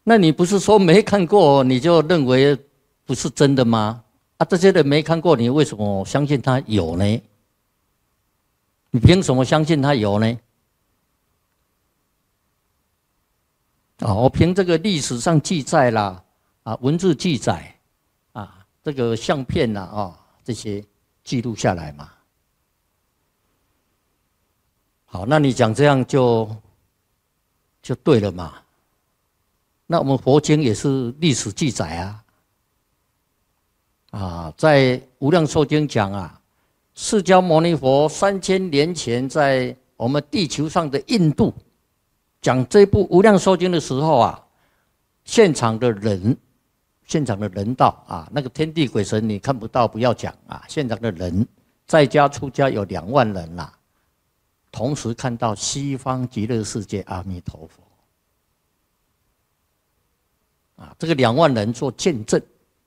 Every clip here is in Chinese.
那你不是说没看过你就认为不是真的吗？啊，这些人没看过，你为什么相信他有呢？你凭什么相信他有呢？啊，我凭这个历史上记载啦，啊，文字记载，啊，这个相片啦，啊，这些记录下来嘛。好，那你讲这样就对了嘛。那我们佛经也是历史记载啊。啊，在《无量寿经》讲啊，释迦牟尼佛3000年前在我们地球上的印度讲这部《无量寿经》的时候啊，现场的人道啊，那个天地鬼神你看不到，不要讲啊，现场的人在家出家有2万人啦，同时看到西方极乐世界阿弥陀佛。啊，这个2万人做见证。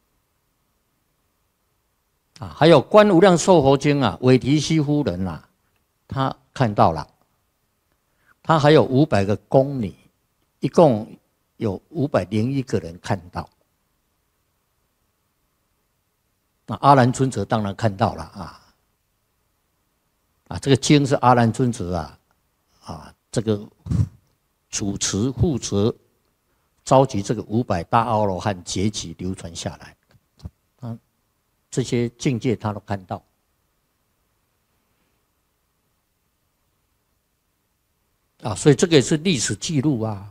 啊，还有《观无量寿佛经》啊，韦提希夫人啊，她看到了，她还有500个宫女，一共有501个人看到。那阿难尊者当然看到了啊，这个经是阿难尊者这个主持负责召集这个500大阿罗汉结集流传下来。这些境界他都看到，所以这个也是历史记录啊。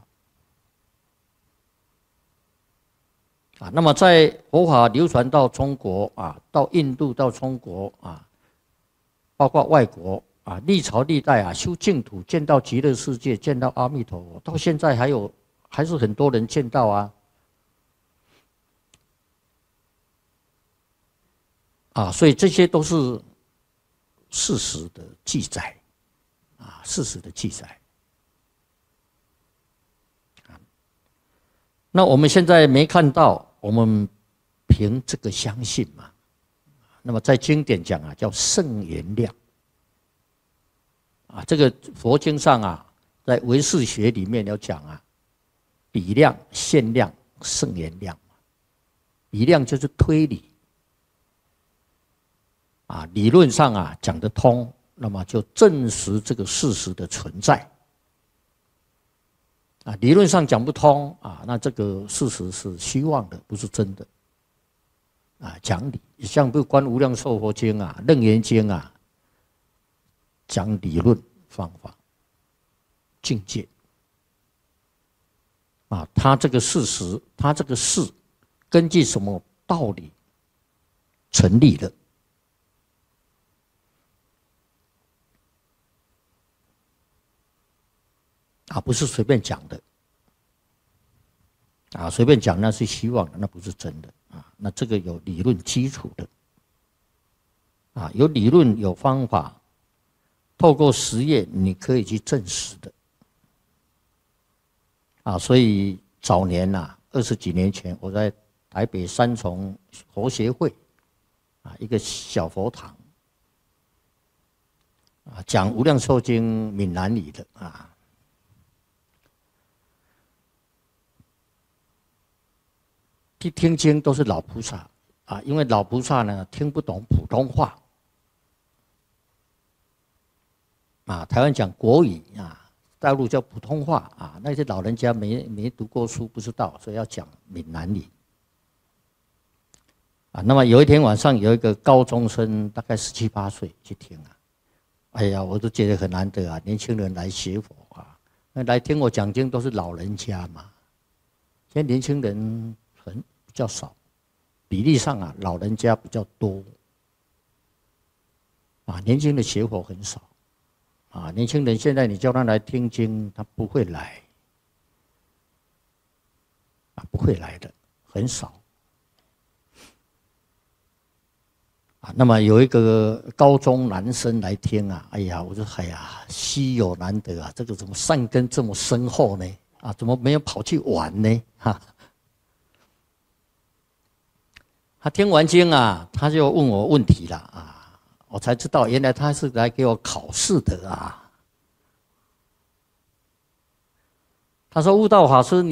那么在佛法流传到中国啊，到印度，到中国啊，包括外国啊，历朝历代啊，修净土，见到极乐世界，见到阿弥陀佛，到现在还是很多人见到啊。所以这些都是事实的记载，事实的记载。那我们现在没看到，我们凭这个相信嘛。那么在经典讲啊，叫圣言量。这个佛经上啊，在唯识学里面有讲啊，比量、限量、圣言量。比量就是推理。理论上啊讲得通，那么就证实这个事实的存在。理论上讲不通那这个事实是虚妄的，不是真的。讲理，像不观无量寿佛经啊、楞严经啊，讲理论方法、境界。他这个事实，他这个事，根据什么道理成立的？不是随便讲的，随便讲那是虚妄的，那不是真的那这个有理论基础的，有理论有方法，透过实验你可以去证实的，所以早年20几年前，我在台北三重佛协会一个小佛堂讲无量寿经闽南语的去听经都是老菩萨因为老菩萨呢听不懂普通话台湾讲国语大陆叫普通话那些老人家没读过书不知道，所以要讲闽南语那么有一天晚上，有一个高中生，大概17、18岁去听哎呀，我都觉得很难得年轻人来学佛那来听我讲经都是老人家嘛，现在年轻人比较少，比例上老人家比较多年轻的学佛很少年轻人现在你叫他来听经，他不会来不会来的，很少那么有一个高中男生来听哎呀，我说稀有难得这个怎么善根这么深厚呢怎么没有跑去玩呢他听完经他就问我问题了我才知道原来他是来给我考试的他说悟道法师